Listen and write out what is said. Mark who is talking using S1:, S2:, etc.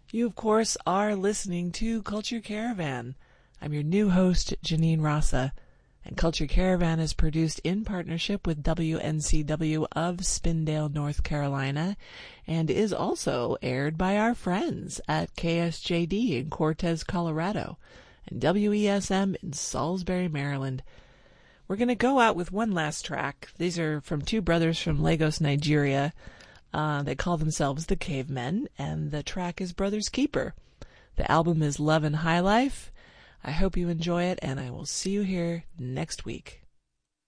S1: You, of course, are listening to Culture Caravan. I'm your new host, Janine Rasa, and Culture Caravan is produced in partnership with WNCW of Spindale, North Carolina, and is also aired by our friends at KSJD in Cortez, Colorado, and WESM in Salisbury, Maryland. We're going to go out with one last track. These are from two brothers from Lagos, Nigeria. They call themselves the Cavemen, and the track is Brother's Keeper. The album is Love and High Life. I hope you enjoy it, and I will see you here next week.